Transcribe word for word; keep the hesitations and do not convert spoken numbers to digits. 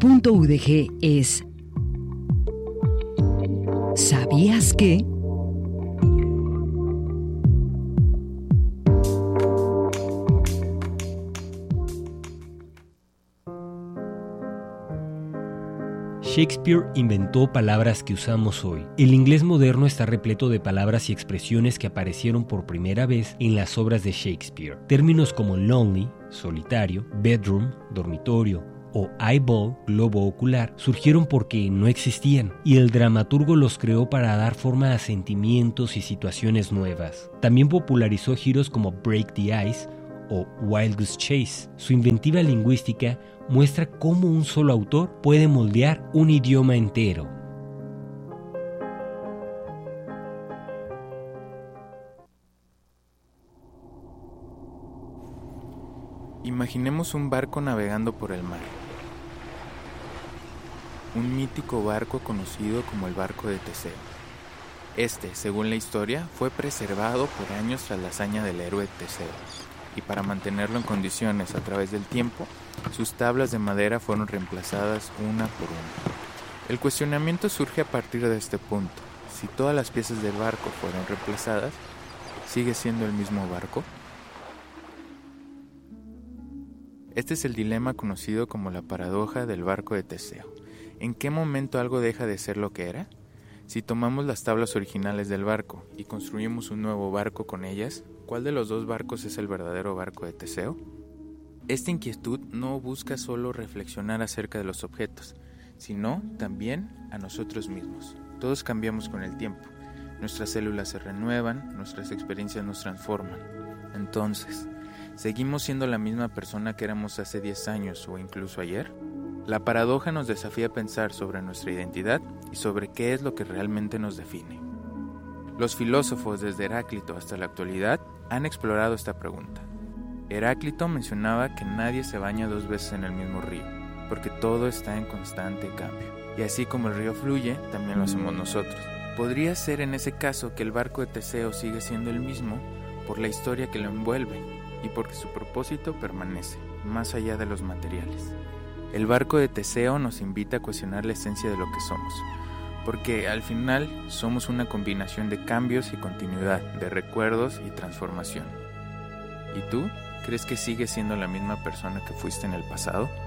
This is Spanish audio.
Punto U D G es ¿sabías que? Shakespeare inventó palabras que usamos hoy. El inglés moderno está repleto de palabras y expresiones que aparecieron por primera vez en las obras de Shakespeare. Términos como lonely, solitario, bedroom, dormitorio, o eyeball, globo ocular, surgieron porque no existían, y el dramaturgo los creó para dar forma a sentimientos y situaciones nuevas. También popularizó giros como break the ice o Wild Goose Chase. Su inventiva lingüística muestra cómo un solo autor puede moldear un idioma entero. Imaginemos un barco navegando por el mar. Un mítico barco conocido como el barco de Teseo. Este, según la historia, fue preservado por años tras la hazaña del héroe Teseo, y para mantenerlo en condiciones a través del tiempo, sus tablas de madera fueron reemplazadas una por una. El cuestionamiento surge a partir de este punto. Si todas las piezas del barco fueron reemplazadas, ¿sigue siendo el mismo barco? Este es el dilema conocido como la paradoja del barco de Teseo. ¿En qué momento algo deja de ser lo que era? Si tomamos las tablas originales del barco y construimos un nuevo barco con ellas, ¿cuál de los dos barcos es el verdadero barco de Teseo? Esta inquietud no busca solo reflexionar acerca de los objetos, sino también a nosotros mismos. Todos cambiamos con el tiempo, nuestras células se renuevan, nuestras experiencias nos transforman. Entonces, ¿seguimos siendo la misma persona que éramos hace diez años o incluso ayer? La paradoja nos desafía a pensar sobre nuestra identidad y sobre qué es lo que realmente nos define. Los filósofos, desde Heráclito hasta la actualidad, han explorado esta pregunta. Heráclito mencionaba que nadie se baña dos veces en el mismo río, porque todo está en constante cambio. Y así como el río fluye, también lo hacemos nosotros. Podría ser en ese caso que el barco de Teseo sigue siendo el mismo por la historia que lo envuelve y porque su propósito permanece, más allá de los materiales. El barco de Teseo nos invita a cuestionar la esencia de lo que somos, porque al final somos una combinación de cambios y continuidad, de recuerdos y transformación. ¿Y tú? ¿Crees que sigues siendo la misma persona que fuiste en el pasado?